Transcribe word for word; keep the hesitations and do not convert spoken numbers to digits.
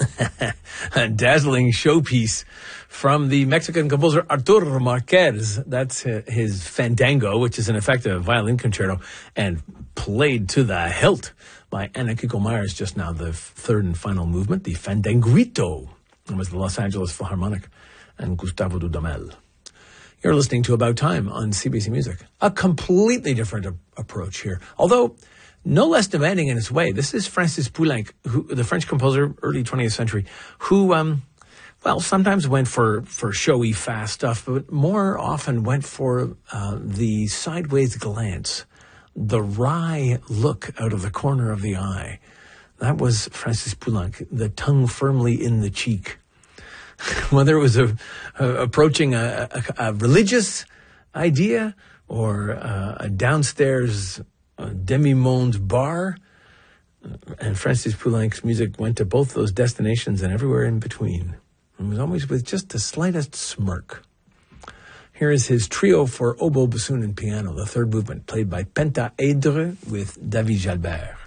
A dazzling showpiece from the Mexican composer Artur Marquez. That's his Fandango, which is in effect a violin concerto, and played to the hilt by Anna Kiko Myers just now. The third and final movement, the Fandanguito, it was the Los Angeles Philharmonic and Gustavo Dudamel. You're listening to About Time on C B C Music. A completely different a- approach here, although no less demanding in its way. This is Francis Poulenc, who, the French composer, early twentieth century, who, um, well, sometimes went for, for showy, fast stuff, but more often went for uh, the sideways glance, the wry look out of the corner of the eye. That was Francis Poulenc, the tongue firmly in the cheek. Whether it was a, a, approaching a, a, a religious idea or uh, a downstairs uh, demi-monde bar, and Francis Poulenc's music went to both those destinations and everywhere in between. It was always with just the slightest smirk. Here is his trio for oboe, bassoon, and piano, the third movement, played by Pentaedre with David Jalbert.